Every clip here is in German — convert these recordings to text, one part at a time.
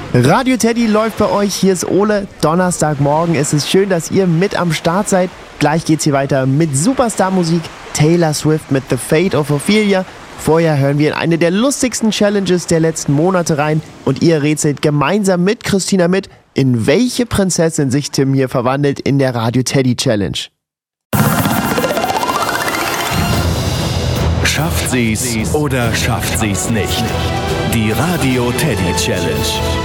Radio Teddy läuft bei euch. Hier ist Ole. Donnerstagmorgen. Es ist schön, dass ihr mit am Start seid. Gleich geht's hier weiter mit Superstar-Musik. Taylor Swift mit The Fate of Ophelia. Vorher hören wir in eine der lustigsten Challenges der letzten Monate rein. Und ihr rätselt gemeinsam mit Christina mit, in welche Prinzessin sich Tim hier verwandelt in der Radio Teddy Challenge. Schafft sie's oder schafft sie's nicht? Die Radio Teddy Challenge.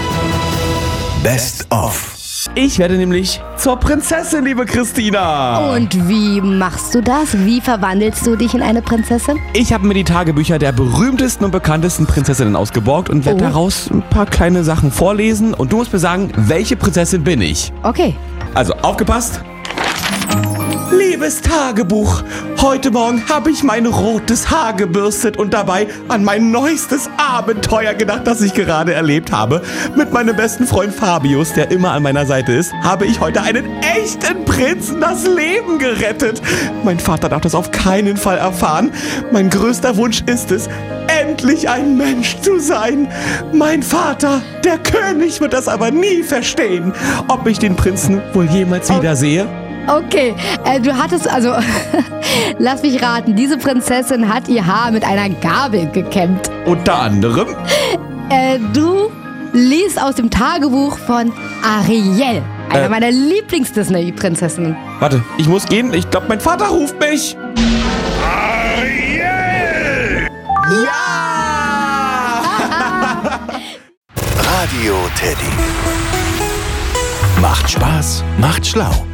Best of. Ich werde nämlich zur Prinzessin, liebe Christina. Und wie machst du das? Wie verwandelst du dich in eine Prinzessin? Ich habe mir die Tagebücher der berühmtesten und bekanntesten Prinzessinnen ausgeborgt und werde daraus ein paar kleine Sachen vorlesen. Und du musst mir sagen, welche Prinzessin bin ich? Okay. Also, aufgepasst. Liebes Tagebuch, heute Morgen habe ich mein rotes Haar gebürstet und dabei an mein neuestes Abenteuer gedacht, das ich gerade erlebt habe. Mit meinem besten Freund Fabius, der immer an meiner Seite ist, habe ich heute einen echten Prinzen das Leben gerettet. Mein Vater darf das auf keinen Fall erfahren. Mein größter Wunsch ist es, endlich ein Mensch zu sein. Mein Vater, der König, wird das aber nie verstehen. Ob ich den Prinzen wohl jemals wiedersehe? Okay, du hattest, lass mich raten, diese Prinzessin hat ihr Haar mit einer Gabel gekämmt. Unter anderem? Du liest aus dem Tagebuch von Ariel, einer meiner Lieblings-Disney-Prinzessinnen. Warte, ich muss gehen. Ich glaube, mein Vater ruft mich. Ariel! Ja! Radio Teddy. Macht Spaß, macht schlau.